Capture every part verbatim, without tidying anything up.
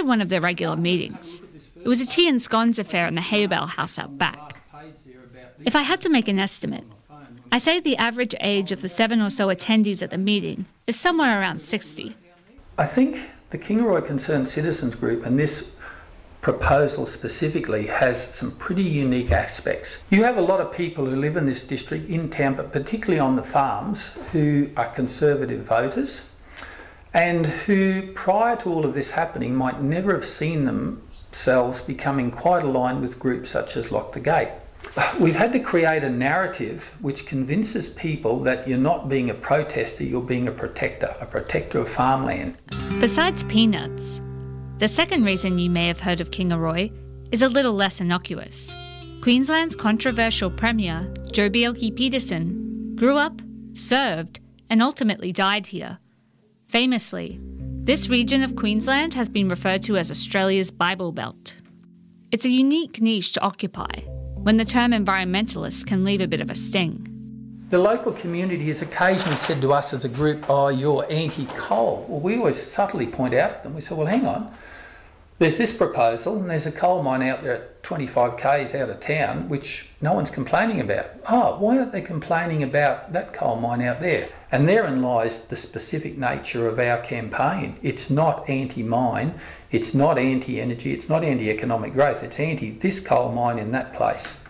one of their regular meetings. It was a tea and scones affair in the Haybell house out back. If I had to make an estimate, I say the average age of the seven or so attendees at the meeting is somewhere around sixty. I think the Kingaroy Concerned Citizens Group and this proposal specifically has some pretty unique aspects. You have a lot of people who live in this district in town, but particularly on the farms, who are Conservative voters and who, prior to all of this happening, might never have seen themselves becoming quite aligned with groups such as Lock the Gate. We've had to create a narrative which convinces people that you're not being a protester, you're being a protector, a protector of farmland. Besides peanuts, the second reason you may have heard of Kingaroy is a little less innocuous. Queensland's controversial Premier, Joh Bjelke-Petersen, grew up, served, and ultimately died here. Famously, this region of Queensland has been referred to as Australia's Bible Belt. It's a unique niche to occupy, when the term environmentalist can leave a bit of a sting. The local community has occasionally said to us as a group, oh, you're anti-coal. Well, we always subtly point out, and we say, well, hang on, there's this proposal and there's a coal mine out there at twenty-five kays out of town, which no one's complaining about. Oh, why aren't they complaining about that coal mine out there? And therein lies the specific nature of our campaign. It's not anti-mine, it's not anti-energy, it's not anti-economic growth, it's anti this coal mine in that place.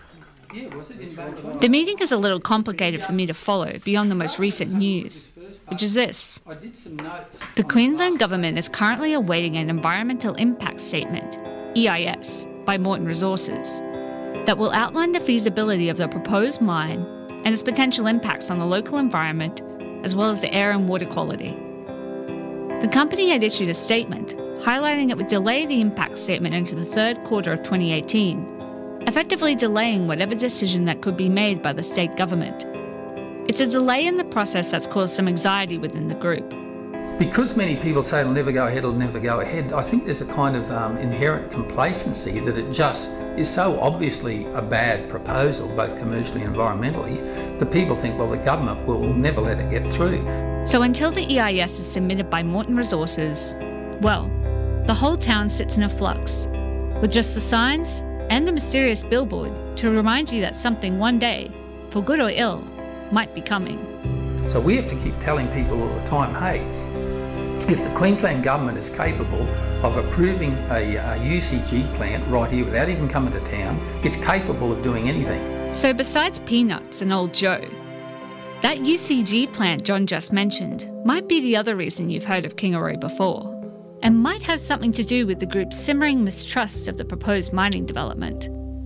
The meeting is a little complicated for me to follow beyond the most recent news, which is this. The Queensland Government is currently awaiting an Environmental Impact Statement, E I S, by Moreton Resources, that will outline the feasibility of the proposed mine and its potential impacts on the local environment, as well as the air and water quality. The company had issued a statement highlighting it would delay the impact statement into the third quarter of twenty eighteen, effectively delaying whatever decision that could be made by the state government. It's a delay in the process that's caused some anxiety within the group. Because many people say it'll never go ahead, it'll never go ahead, I think there's a kind of um, inherent complacency that it just is so obviously a bad proposal, both commercially and environmentally, that people think, well, the government will never let it get through. So until the E I S is submitted by Moreton Resources, well, the whole town sits in a flux, with just the signs and the mysterious billboard to remind you that something one day, for good or ill, might be coming. So we have to keep telling people all the time, hey, if the Queensland Government is capable of approving a, a U C G plant right here without even coming to town, it's capable of doing anything. So besides peanuts and old Joe, that U C G plant John just mentioned might be the other reason you've heard of Kingaroy before, and might have something to do with the group's simmering mistrust of the proposed mining development.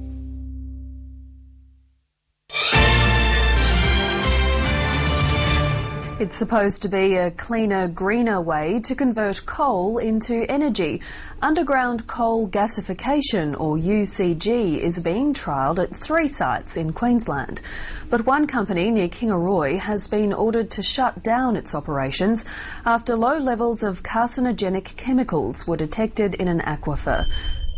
It's supposed to be a cleaner, greener way to convert coal into energy. Underground coal gasification, or U C G, is being trialled at three sites in Queensland. But one company near Kingaroy has been ordered to shut down its operations after low levels of carcinogenic chemicals were detected in an aquifer.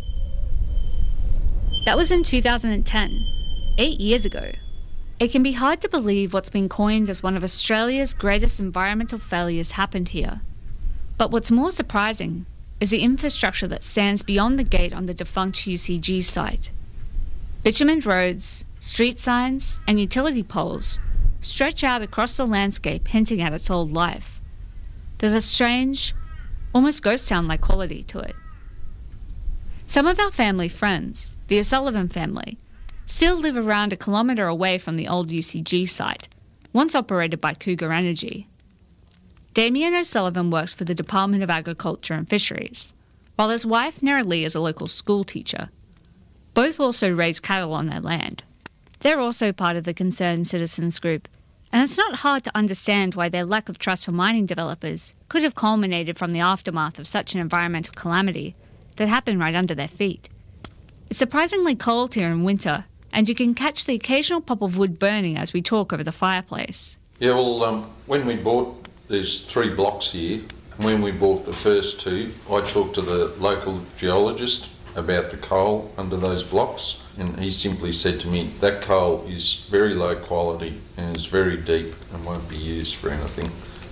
That was in two thousand ten, eight years ago. It can be hard to believe what's been coined as one of Australia's greatest environmental failures happened here. But what's more surprising is the infrastructure that stands beyond the gate on the defunct U C G site. Bitumened roads, street signs, and utility poles stretch out across the landscape, hinting at its old life. There's a strange, almost ghost town-like quality to it. Some of our family friends, the O'Sullivan family, still live around a kilometre away from the old U C G site, once operated by Cougar Energy. Damien O'Sullivan works for the Department of Agriculture and Fisheries, while his wife Nerilee is a local school teacher. Both also raise cattle on their land. They're also part of the Concerned Citizens Group, and it's not hard to understand why their lack of trust for mining developers could have culminated from the aftermath of such an environmental calamity that happened right under their feet. It's surprisingly cold here in winter, and you can catch the occasional pop of wood burning as we talk over the fireplace. Yeah, well, um, when we bought, there's three blocks here, and when we bought the first two, I talked to the local geologist about the coal under those blocks, and he simply said to me, that coal is very low quality and is very deep and won't be used for anything.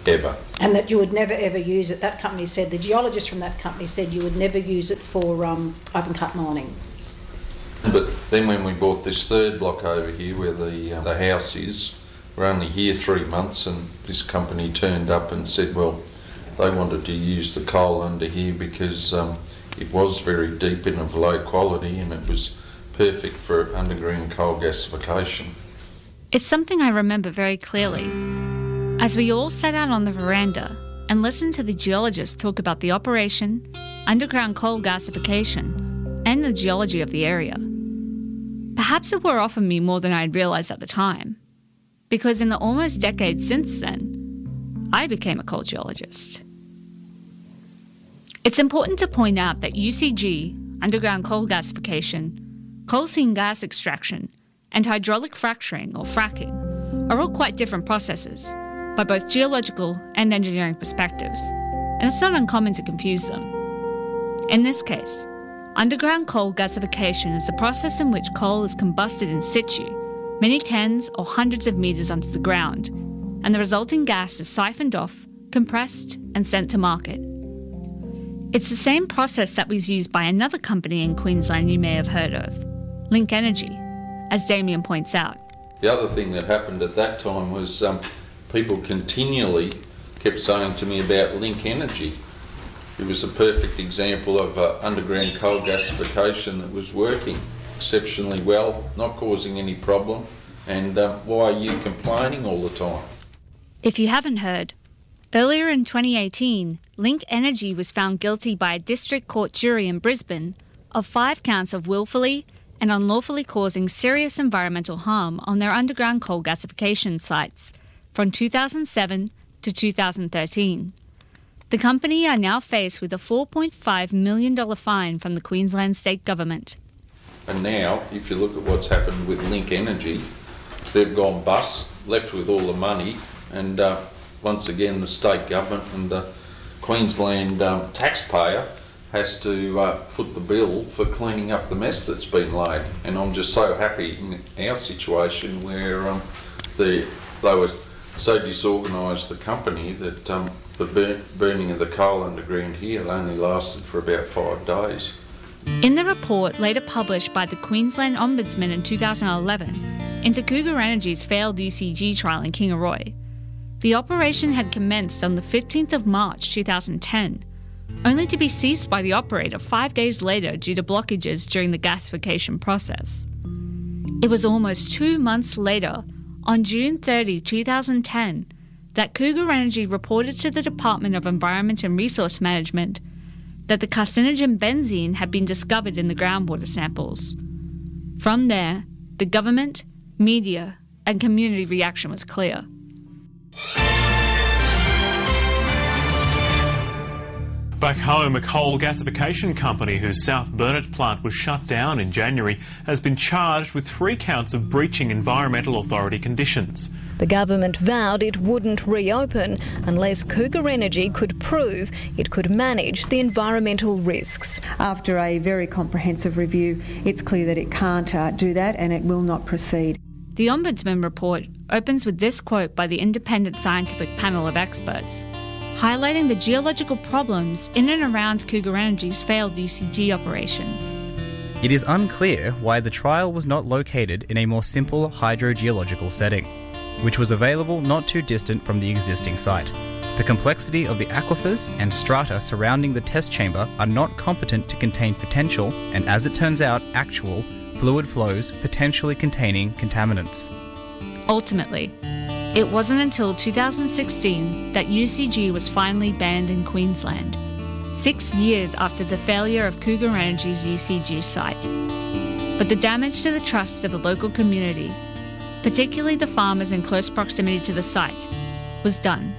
ever. And that you would never ever use it. That company said, the geologist from that company said you would never use it for um, open cut mining. But then when we bought this third block over here where the, uh, the house is, we're only here three months and this company turned up and said, well, they wanted to use the coal under here because um, it was very deep and of low quality and it was perfect for underground coal gasification. It's something I remember very clearly. As we all sat out on the veranda and listened to the geologist talk about the operation, underground coal gasification, and the geology of the area. Perhaps it wore off on me more than I had realised at the time, because in the almost decade since then, I became a coal geologist. It's important to point out that U C G, underground coal gasification, coal seam gas extraction, and hydraulic fracturing or fracking are all quite different processes by both geological and engineering perspectives, and it's not uncommon to confuse them. In this case, underground coal gasification is the process in which coal is combusted in situ, many tens or hundreds of metres under the ground, and the resulting gas is siphoned off, compressed, and sent to market. It's the same process that was used by another company in Queensland you may have heard of, Link Energy, as Damien points out. The other thing that happened at that time was um, people continually kept saying to me about Link Energy. It was a perfect example of uh, underground coal gasification that was working exceptionally well, not causing any problem, and um, why are you complaining all the time? If you haven't heard, earlier in twenty eighteen, Link Energy was found guilty by a district court jury in Brisbane of five counts of willfully and unlawfully causing serious environmental harm on their underground coal gasification sites from two thousand seven to two thousand thirteen. The company are now faced with a four point five million dollars fine from the Queensland State Government. And now, if you look at what's happened with Link Energy, they've gone bust, left with all the money, and uh, once again the state government and the Queensland um, taxpayer has to uh, foot the bill for cleaning up the mess that's been laid. And I'm just so happy in our situation where um, the, they were so disorganised, the company, that um, the burn, burning of the coal underground here only lasted for about five days. In the report later published by the Queensland Ombudsman in two thousand eleven into Cougar Energy's failed U C G trial in Kingaroy, the operation had commenced on the fifteenth of March two thousand ten, only to be ceased by the operator five days later due to blockages during the gasification process. It was almost two months later, on June thirtieth, two thousand ten, that Cougar Energy reported to the Department of Environment and Resource Management that the carcinogen benzene had been discovered in the groundwater samples. From there, the government, media, and community reaction was clear. Back home, a coal gasification company whose South Burnett plant was shut down in January has been charged with three counts of breaching environmental authority conditions. The government vowed it wouldn't reopen unless Cougar Energy could prove it could manage the environmental risks. After a very comprehensive review, it's clear that it can't uh, do that and it will not proceed. The Ombudsman report opens with this quote by the independent scientific panel of experts, highlighting the geological problems in and around Cougar Energy's failed U C G operation. It is unclear why the trial was not located in a more simple hydrogeological setting, which was available not too distant from the existing site. The complexity of the aquifers and strata surrounding the test chamber are not competent to contain potential, and as it turns out, actual, fluid flows potentially containing contaminants. Ultimately, it wasn't until two thousand sixteen that U C G was finally banned in Queensland, six years after the failure of Cougar Energy's U C G site. But the damage to the trust of the local community, particularly the farmers in close proximity to the site, was done.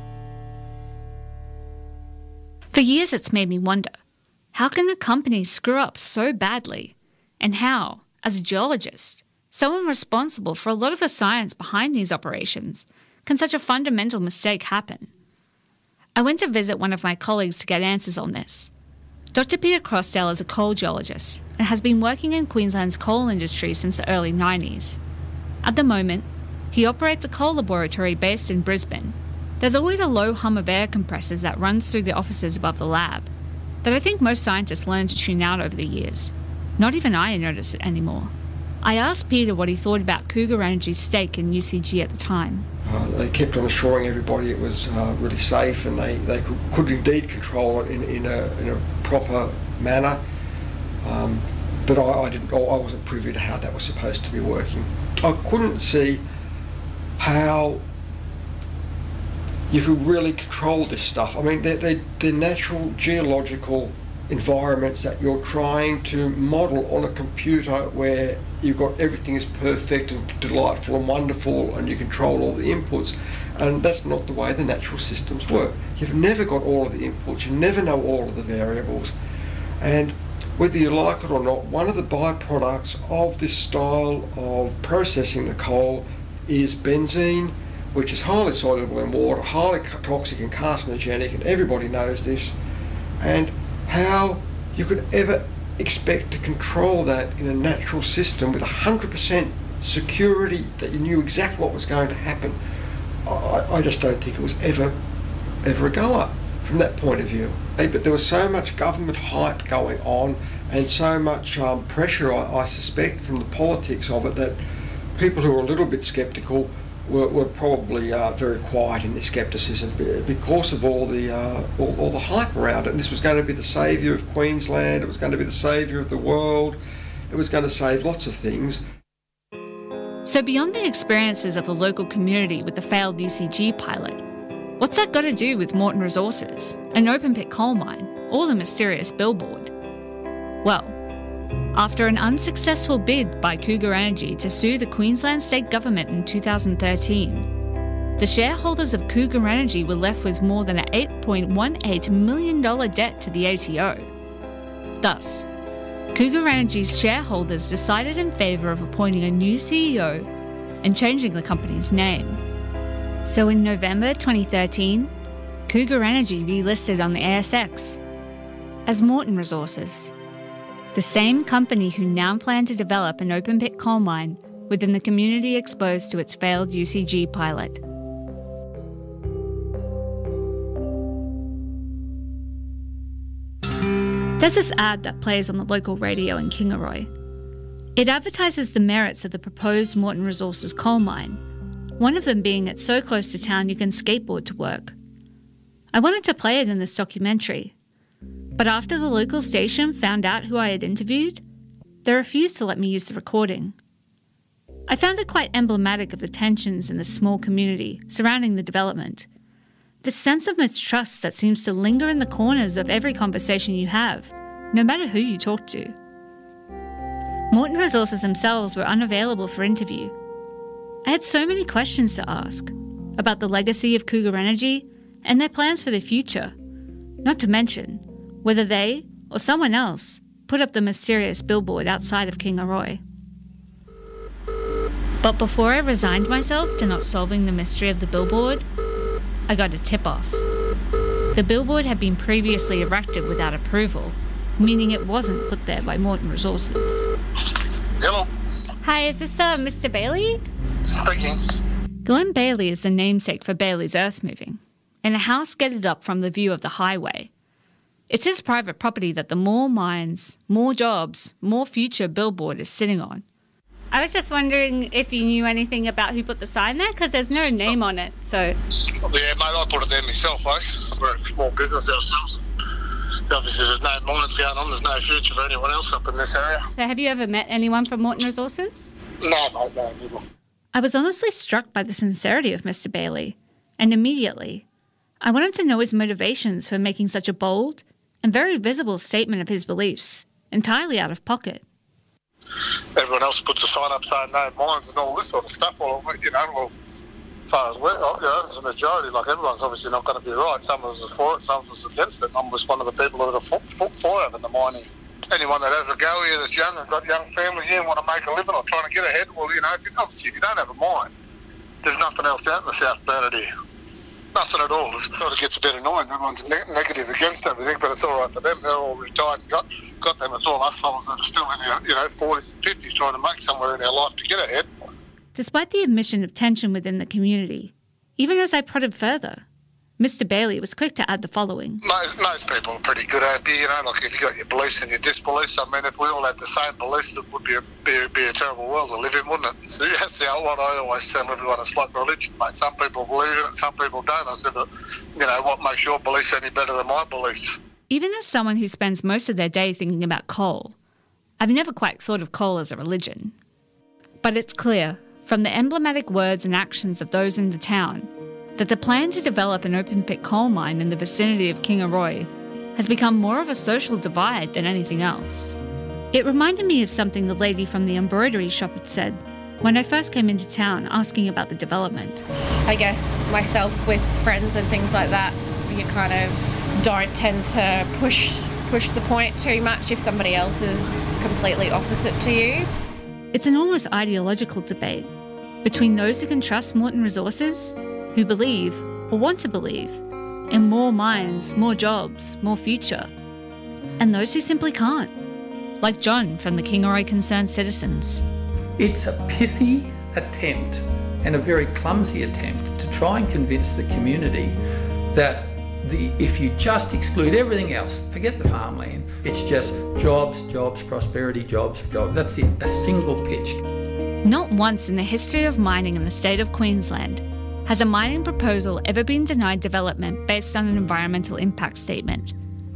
For years it's made me wonder, how can a company screw up so badly? And how, as a geologist, someone responsible for a lot of the science behind these operations, can such a fundamental mistake happen? I went to visit one of my colleagues to get answers on this. Doctor Peter Crossdale is a coal geologist and has been working in Queensland's coal industry since the early nineties. At the moment, he operates a coal laboratory based in Brisbane, there's always a low hum of air compressors that runs through the offices above the lab that I think most scientists learn to tune out over the years. Not even I notice it anymore. I asked Peter what he thought about Cougar Energy's stake in U C G at the time. Uh, they kept on assuring everybody it was uh, really safe and they, they could, could indeed control it in, in, a, in a proper manner. Um, but I, I, didn't, I wasn't privy to how that was supposed to be working. I couldn't see how you could really control this stuff. I mean, they're, they're, they're natural geological environments that you're trying to model on a computer where you've got everything is perfect and delightful and wonderful and you control all the inputs, and that's not the way the natural systems work. You've never got all of the inputs, you never know all of the variables, and whether you like it or not, one of the byproducts of this style of processing the coal is benzene, which is highly soluble in water, highly toxic and carcinogenic, and everybody knows this. And how you could ever expect to control that in a natural system with one hundred percent security that you knew exactly what was going to happen, I, I just don't think it was ever, ever a goer from that point of view. But there was so much government hype going on and so much um, pressure, I, I suspect, from the politics of it, that people who were a little bit sceptical were, were probably uh, very quiet in their scepticism because of all the uh, all, all the hype around it. And this was going to be the saviour of Queensland, it was going to be the saviour of the world, it was going to save lots of things. So beyond the experiences of the local community with the failed U C G pilot, what's that got to do with Moreton Resources, an open-pit coal mine, or the mysterious billboard? Well, after an unsuccessful bid by Cougar Energy to sue the Queensland State Government in two thousand thirteen, the shareholders of Cougar Energy were left with more than an eight point one eight million dollars debt to the A T O. Thus, Cougar Energy's shareholders decided in favour of appointing a new C E O and changing the company's name. So in November twenty thirteen, Cougar Energy relisted on the A S X as Moreton Resources, the same company who now plan to develop an open-pit coal mine within the community exposed to its failed U C G pilot. There's this ad that plays on the local radio in Kingaroy. It advertises the merits of the proposed Moreton Resources coal mine, one of them being it's so close to town you can skateboard to work. I wanted to play it in this documentary, but after the local station found out who I had interviewed, they refused to let me use the recording. I found it quite emblematic of the tensions in the small community surrounding the development, the sense of mistrust that seems to linger in the corners of every conversation you have, no matter who you talk to. Moreton Resources themselves were unavailable for interview. I had so many questions to ask about the legacy of Cougar Energy and their plans for the future, not to mention whether they, or someone else, put up the mysterious billboard outside of Kingaroy. But before I resigned myself to not solving the mystery of the billboard, I got a tip-off. The billboard had been previously erected without approval, meaning it wasn't put there by Moreton Resources. Hello. Hi, is this uh, Mister Bailey? Speaking. Glenn Bailey is the namesake for Bailey's Earth Moving, and a house gated up from the view of the highway. It's his private property that the More Mines, More Jobs, More Future billboard is sitting on. I was just wondering if you knew anything about who put the sign there, because there's no name on it, so... Yeah, mate, I put it there myself, eh? We're a small business ourselves. Obviously, there's no mines going on, there's no future for anyone else up in this area. So have you ever met anyone from Moreton Resources? No, mate, no, never. I was honestly struck by the sincerity of Mister Bailey, and immediately, I wanted to know his motivations for making such a bold and very visible statement of his beliefs, entirely out of pocket. Everyone else puts a sign up saying no mines and all this sort of stuff. Well, you know, well, as far as we're, you know, as a majority, like everyone's obviously not going to be right. Some of us are for it, some of us are against it. I'm just one of the people that are for, for, for having the mining. Anyone that has a go here that's young and got young families here and want to make a living or trying to get ahead, well, you know, if you, obviously if you don't have a mine, there's nothing else out in the South Burnett here. Nothing at all. It sort of gets a bit annoying. Everyone's ne- negative against everything, but it's all right for them. They're all retired and got, got them. It's all us fellas that are still in their, you know, forties and fifties trying to make somewhere in our life to get ahead. Despite the admission of tension within the community, Even as I prodded further, Mister Bailey was quick to add the following. Most, most people are pretty good at it, you know, like if you've got your beliefs and your disbeliefs. I mean, if we all had the same beliefs, it would be a, be, a, be a terrible world to live in, wouldn't it? So that's the, what I always tell everyone. It's like religion, mate. Some people believe in it, some people don't. I said, you know, what makes your beliefs any better than my beliefs? Even as someone who spends most of their day thinking about coal, I've never quite thought of coal as a religion. But it's clear, from the emblematic words and actions of those in the town, that the plan to develop an open-pit coal mine in the vicinity of Kingaroy has become more of a social divide than anything else. It reminded me of something the lady from the embroidery shop had said when I first came into town asking about the development. I guess myself with friends and things like that, you kind of don't tend to push push the point too much if somebody else is completely opposite to you. It's an almost ideological debate between those who can trust Moreton Resources, who believe, or want to believe, in more mines, more jobs, more future, and those who simply can't, like John from the Kingaroy Concerned Citizens. It's a pithy attempt and a very clumsy attempt to try and convince the community that the, if you just exclude everything else, forget the farmland, it's just jobs, jobs, prosperity, jobs, jobs. That's it, a single pitch. Not once in the history of mining in the state of Queensland has a mining proposal ever been denied development based on an environmental impact statement.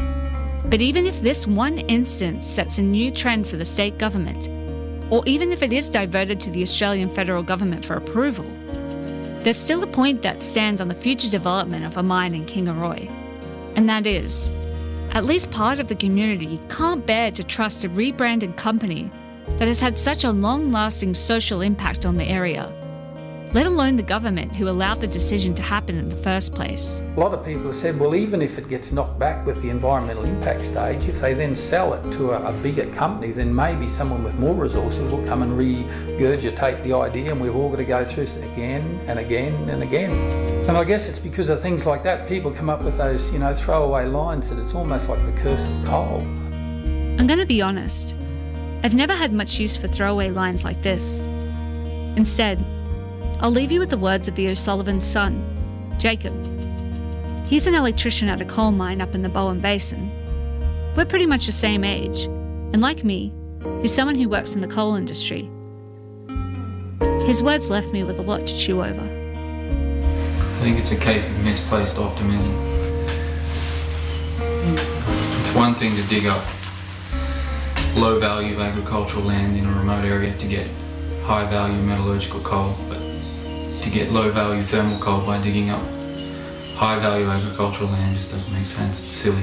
But even if this one instance sets a new trend for the state government, or even if it is diverted to the Australian federal government for approval, there's still a point that stands on the future development of a mine in Kingaroy. And that is, at least part of the community can't bear to trust a rebranded company that has had such a long-lasting social impact on the area, let alone the government who allowed the decision to happen in the first place. A lot of people have said, well, even if it gets knocked back with the environmental impact stage, if they then sell it to a, a bigger company, then maybe someone with more resources will come and regurgitate the idea, and we've all got to go through this again and again and again. And I guess it's because of things like that, people come up with those, you know, throwaway lines that it's almost like the curse of coal. I'm going to be honest. I've never had much use for throwaway lines like this. Instead, I'll leave you with the words of the O'Sullivan's son, Jacob. He's an electrician at a coal mine up in the Bowen Basin. We're pretty much the same age, and like me, he's someone who works in the coal industry. His words left me with a lot to chew over. I think it's a case of misplaced optimism. It's one thing to dig up low-value agricultural land in a remote area to get high-value metallurgical coal, but to get low-value thermal coal by digging up high-value agricultural land just doesn't make sense. It's silly.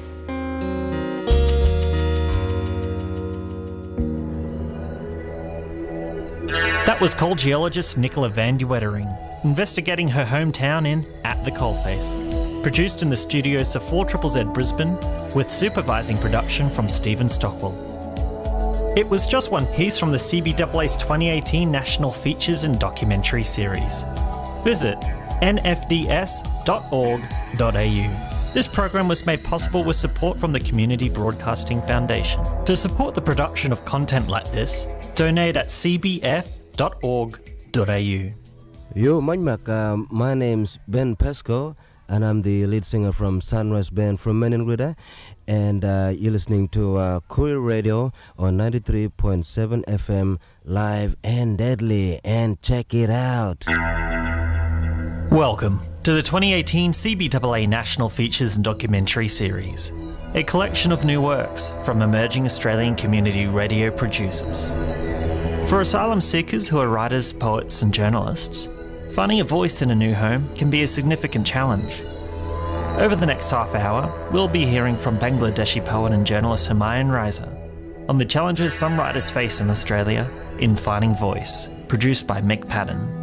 That was coal geologist Nicola van de Wettering, investigating her hometown in At the Coalface. Produced in the studios of four Z Z Brisbane, with supervising production from Stephen Stockwell. It was just one piece from the C B A A's twenty eighteen National Features and Documentary Series. Visit n f d s dot org dot a u. This program was made possible with support from the Community Broadcasting Foundation. To support the production of content like this, donate at c b f dot org dot a u. Yo, Manmak, uh, my name's Ben Pesco, and I'm the lead singer from Sunrise Band from Meningrida, and uh, you're listening to uh, Koori Radio on ninety-three point seven F M, live and deadly, and check it out. Welcome to the twenty eighteen C B A A National Features and Documentary Series, a collection of new works from emerging Australian community radio producers. For asylum seekers who are writers, poets and journalists, finding a voice in a new home can be a significant challenge. Over the next half hour, we'll be hearing from Bangladeshi poet and journalist Humayun Raza on the challenges some writers face in Australia in finding voice, produced by Mick Patton.